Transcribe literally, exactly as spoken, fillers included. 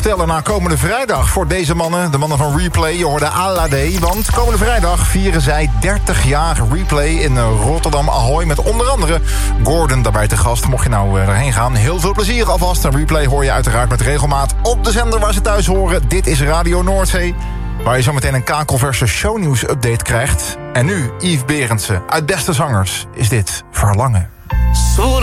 Stellen na komende vrijdag voor deze mannen, de mannen van Replay. Je hoorde Alade, want komende vrijdag vieren zij dertig jaar Replay in Rotterdam Ahoy. Met onder andere Gordon daarbij te gast. Mocht je nou erheen gaan, heel veel plezier alvast. En Replay hoor je uiteraard met regelmaat op de zender waar ze thuis horen. Dit is Radio Noordzee, waar je zo meteen een kakelverse shownieuws update krijgt. En nu Yves Berendsen, uit Beste Zangers, is dit Verlangen.